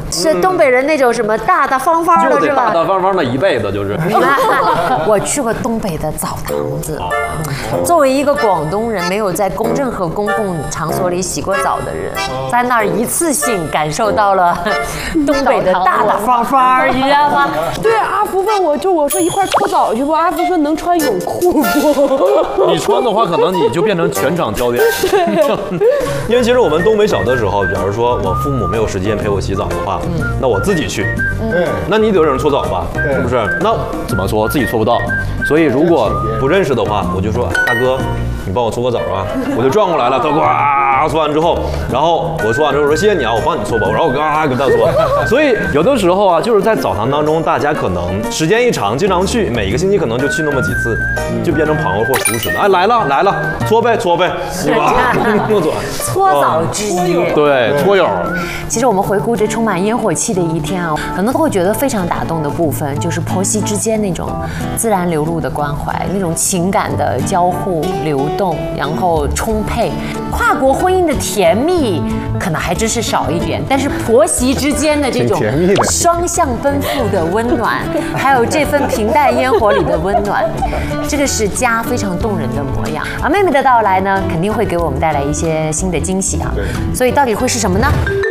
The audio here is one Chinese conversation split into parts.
是东北人那种什么大大方方的，是吧？ 大大方方的一辈子就是。 我去过东北的澡堂子，作为一个广东人，没有在任何公共场所里洗过澡的人，在那儿一次性感受到了东北的大大方方，你知道吗？ 对，阿福问我说一块搓澡去不？阿福说能穿泳裤不？ 你穿的话，可能你就变成全场焦点。因为其实我们东北小的时候，假如说我父母没有时间陪我洗澡的话，那我自己去。对，那你得有人搓澡吧？是不是？那怎么搓？自己搓不到。所以如果不认识的话，我就说大哥，你帮我搓个澡啊！我就转过来了，他呱搓完之后，然后我搓完之后说谢谢你啊，我帮你搓吧，然后我嘎给他搓。所以有的时候啊，就是在澡堂当中，大家可能时间一长，经常去，每个星期可能就去那么几次，就变成朋友或熟识了。哎，来了，搓呗，是吧？ 搓澡之一， 对，搓友。 其实我们回顾这充满烟火气的一天啊，很多都会觉得非常打动的部分，就是婆媳之间那种自然流露的关怀，那种情感的交互流动，然后充沛。跨国婚姻的甜蜜可能还真是少一点，但是婆媳之间的这种双向奔赴的温暖，还有这份平淡烟火里的温暖，这个是家非常动人的模样。而妹妹的到来呢，肯定会给我们带来一些新的惊喜啊。所以到底会是什么呢？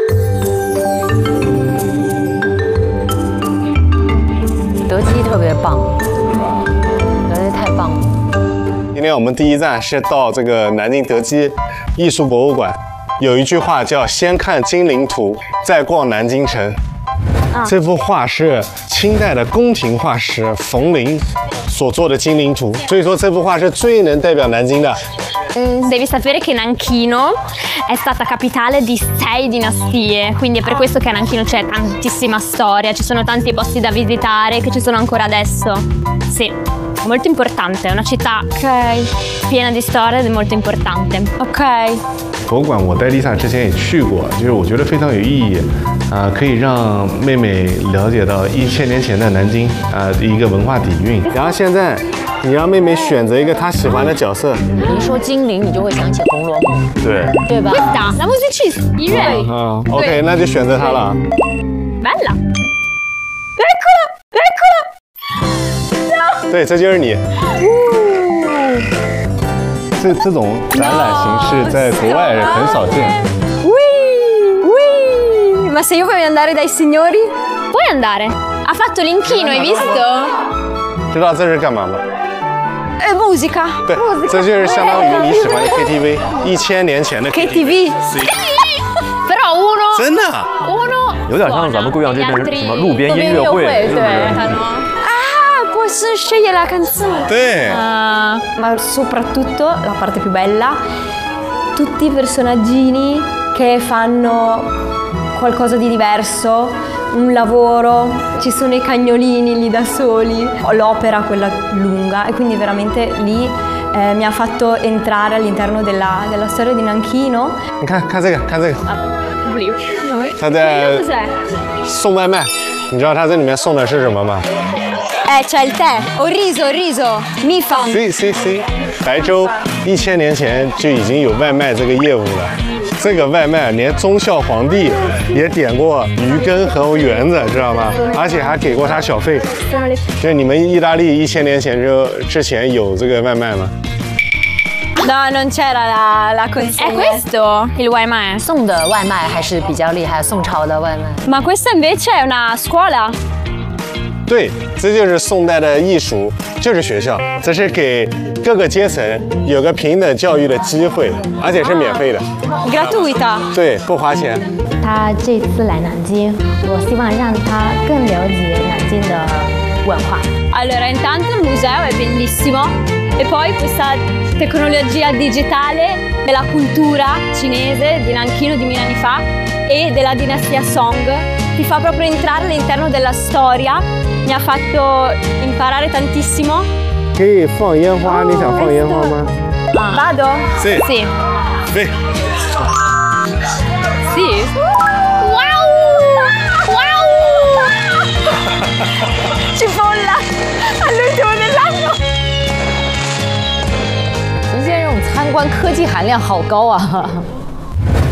德基特别棒，德基太棒了。 今天我们第一站是到这个南京德基艺术博物馆，有一句话叫“先看金陵图，再逛南京城”。这幅画是清代的宫廷画师冯林所做的金陵图，所以说这幅画是最能代表南京的。 Devi sapere che Nanchino è stata capitale di 6 dinastie, quindi è per questo che a Nanchino c'è tantissima storia, ci sono tanti posti da visitare che ci sono ancora adesso. Sì, molto importante, è una città piena di storia ed è molto importante. Ok. 博物馆我带Lisa之前也去过，就是我觉得非常有意义，可以让妹妹了解到1000年前的南京一个文化底蕴。然后现在你让妹妹选择一个她喜欢的角色。 你说精灵，你就会想起《红楼梦》，对吧 Questa, la musicista, i re. OK， 那就选择她了。 Bella. Eccola. 对，这就是你。这种展览形式在国外很少见。 Ma se io voglio andare dai signori? Puoi andare. Ha fatto l'inchino, hai visto? 知道这是干嘛吗 ？Musica. 对，这就是相当于你喜欢的 KTV，1000年前的 KTV. Però uno. 真的。 Uno. 有点像咱们贵阳这边什么路边音乐会，是不是？ Sceglie la canzone. Sì. Ma soprattutto la parte più bella, tutti i personaggini che fanno qualcosa di diverso, un lavoro, ci sono i cagnolini lì da soli, l'opera quella lunga e quindi veramente lì mi ha fatto entrare all'interno della storia di Nanchino. 你看这个，看这个。他在送外卖，你知道他这里面送的是什么吗？ c'è il tè, ho riso, mi fa. C， 白州1000年前就已经有外卖这个业务了。这个外卖连忠孝皇帝也点过鱼羹和圆子，知道吗？而且还给过他小费。就你们意大利1000年前之前有这个外卖吗？ No, non c'era la consegna. È questo il Waimai? 送的外卖还是比较厉害，宋朝的外卖。 Ma questa invece è una scuola. 对，这就是宋代的艺术，就是学校，这是给各个阶层有个平等教育的机会，而且是免费的。 Gratuita. 对，不花钱。 他这次来南京，我希望让他更了解南京的文化。Allora, intanto il museo è bellissimo e poi questa tecnologia digitale della cultura cinese di Nanchino di 1000 anni fa e della dinastia Song ti fa proprio entrare all'interno della storia. Mi ha fatto imparare tantissimo. 可以放烟花，你想放烟花吗？ Vado? Sì. Sì. Sì. Sì. Wow! Wow! Cipolla all'ultimo dell'anno. 您现在这种参观科技含量好高啊！